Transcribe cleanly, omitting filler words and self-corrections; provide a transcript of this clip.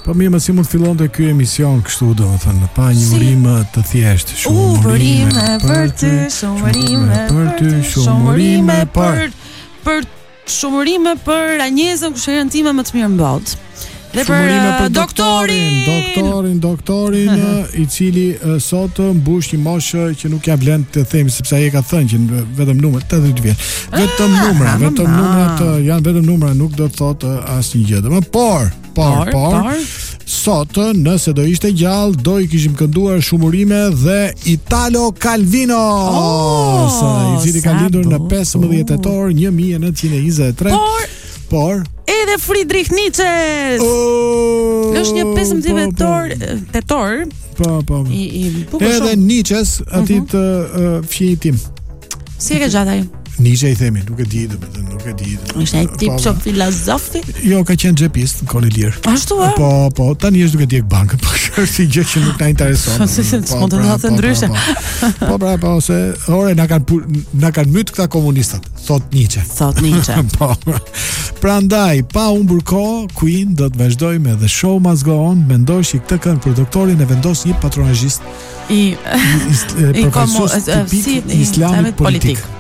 Po mirë, më si mund fillonte ky emision kështu, domethënë, pa një urim të thjeshtë, shumë urime për ty, shumë urime për ty, shumë urime shumë urime për Anjezën, kushërën time më të mirë në botë. Dhe për doktorin i cili sot mbush një moshë që nuk ja vlen të themi, sepse ai e ka thënë që vetëm numra 80 vjeç. Vetëm numrat janë vetëm numra, nuk do të thotë asnjë gjë. Por sot, nëse do ishte gjallë, do i kishim kënduar shumë urime dhe Italo Calvino, i cili ka lindur në 15 tetor 1923. Por edhe Friedrich Nietzsche. Është një 15 tetor. Po. Edhe Nietzsche atit fjetim. Si e ke gjatë ai? Nietzsche i themi, nuk e di. Është ai tip shumë filozofi? Jo, ka qenë xhepist në kohën e lirë. Ashtu ë? Po, tani është duke djeg bankën, po është një gjë që nuk na intereson. S'mund të thotë ndryshe. Po, se ore na kanë myt këta komunistat, thot Nietzsche. Po. Prandaj, pa humbur kohë, Queen do të vazhdojë me The Show Must Go On, mendosh që këtë këngë për doktorin e vendos një patronazhist i profesor tipik islamit politik.